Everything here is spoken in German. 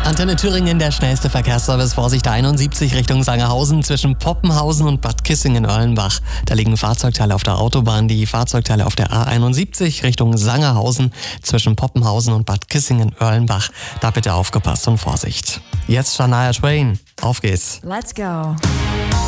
Antenne Thüringen, der schnellste Verkehrsservice. Vorsicht, der 71 Richtung Sangerhausen zwischen Poppenhausen und Bad Kissingen-Erlenbach. Da liegen Fahrzeugteile auf der Autobahn. Die Fahrzeugteile auf der A71 Richtung Sangerhausen zwischen Poppenhausen und Bad Kissingen-Erlenbach. Da bitte aufgepasst und Vorsicht. Jetzt Shania Twain. Auf geht's. Let's go.